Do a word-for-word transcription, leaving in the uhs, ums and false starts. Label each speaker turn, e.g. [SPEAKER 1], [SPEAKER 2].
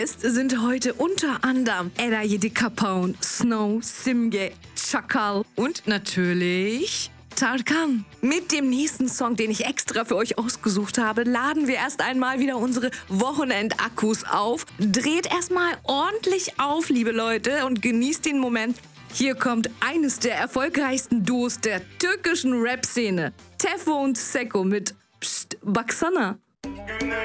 [SPEAKER 1] Es sind heute unter anderem Eda Yedikapaun, Snow, Simge, Chakal und natürlich Tarkan. Mit dem nächsten Song, den ich extra für euch ausgesucht habe, laden wir erst einmal wieder unsere Wochenendakkus auf. Dreht erstmal ordentlich auf, liebe Leute, und genießt den Moment. Hier kommt eines der erfolgreichsten Duos der türkischen Rap-Szene. Tefo und Seko mit Psst, Baksana.